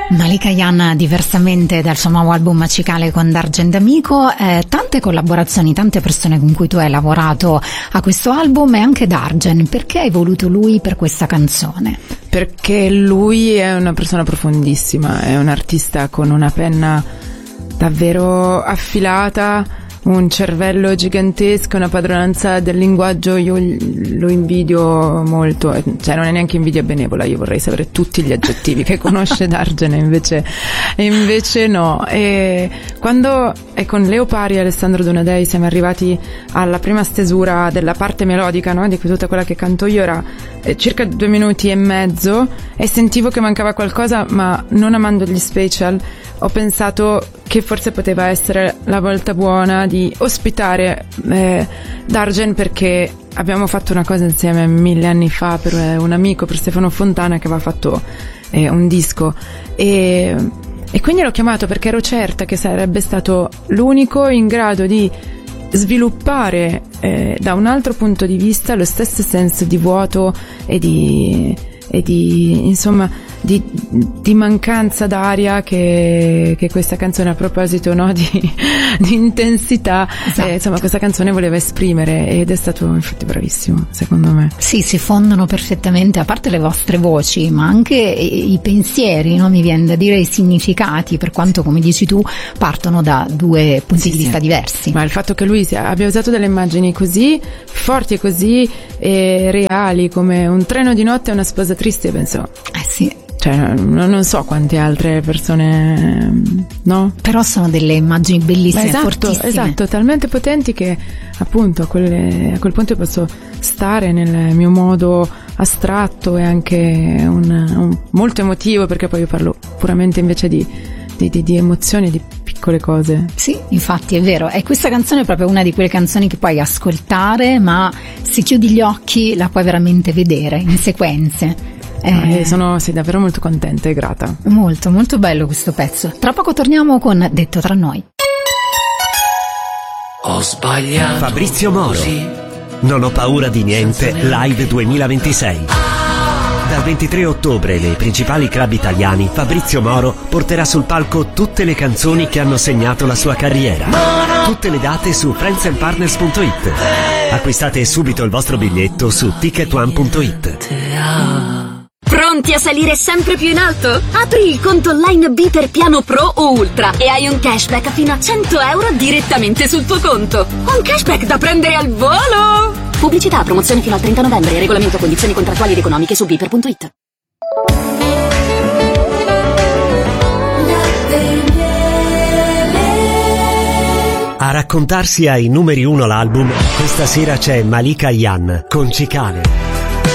Malika Ayane, diversamente dal suo nuovo album Cicale con Dargen D'Amico, tante collaborazioni, tante persone con cui tu hai lavorato a questo album, e anche Dargen. Perché hai voluto lui per questa canzone? Perché lui è una persona profondissima, è un artista con una penna davvero affilata, un cervello gigantesco, una padronanza del linguaggio. Io lo invidio molto, cioè non è neanche invidia benevola, io vorrei sapere tutti gli aggettivi che conosce Dargen, invece no. E quando è con Leo Pari e Alessandro Donadei siamo arrivati alla prima stesura della parte melodica, no? Di tutta quella che canto io, era circa 2 minuti e mezzo e sentivo che mancava qualcosa, ma non amando gli special ho pensato che forse poteva essere la volta buona di ospitare Dargen, perché abbiamo fatto una cosa insieme 1000 anni fa per un amico, per Stefano Fontana, che aveva fatto un disco, e quindi l'ho chiamato perché ero certa che sarebbe stato l'unico in grado di sviluppare da un altro punto di vista lo stesso senso di vuoto e di insomma di mancanza d'aria che questa canzone, a proposito, no, di intensità, esatto. Insomma questa canzone voleva esprimere, ed è stato infatti bravissimo, secondo me. Sì, si fondono perfettamente, a parte le vostre voci, ma anche i pensieri, no? Mi viene da dire i significati, per quanto, come dici tu, partono da 2 punti di vista diversi. Ma il fatto che lui abbia usato delle immagini così forti e così reali, come un treno di notte e una sposa triste, penso sì, cioè non so quante altre persone, no? Però sono delle immagini bellissime, fortissime. Esatto, talmente potenti che appunto a quel punto posso stare nel mio modo astratto e anche molto emotivo, perché poi io parlo puramente invece di emozioni, di piccole cose. Sì, infatti è vero, e questa canzone è proprio una di quelle canzoni che puoi ascoltare, ma se chiudi gli occhi la puoi veramente vedere in sequenze. Sono davvero molto contenta e grata. Molto, molto bello questo pezzo. Tra poco torniamo con Detto tra noi. Ho sbagliato. Fabrizio Moro. Così. Non ho paura di niente, live 2026. Dal 23 ottobre nei principali club italiani, Fabrizio Moro porterà sul palco tutte le canzoni che hanno segnato la sua carriera. Tutte le date su friendsandpartners.it. Acquistate subito il vostro biglietto su ticketone.it. Pronti a salire sempre più in alto? Apri il conto online Biter Piano Pro o Ultra e hai un cashback fino a 100 euro direttamente sul tuo conto. Un cashback da prendere al volo! Pubblicità, promozione fino al 30 novembre. Regolamento, condizioni contrattuali ed economiche su Biter.it. A raccontarsi ai numeri 1 l'album, questa sera c'è Malika Ayane con Cicale.